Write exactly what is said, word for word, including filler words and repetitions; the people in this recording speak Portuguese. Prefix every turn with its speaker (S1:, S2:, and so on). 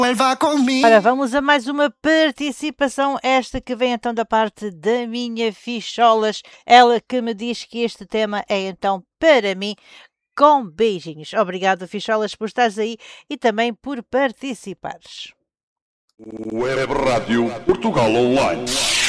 S1: Ora, vamos a mais uma participação, esta que vem então da parte da minha Ficholas, ela que me diz que este tema é então para mim, com beijinhos. Obrigado, Ficholas, por estares aí e também por participares.
S2: Web Rádio Portugal Online.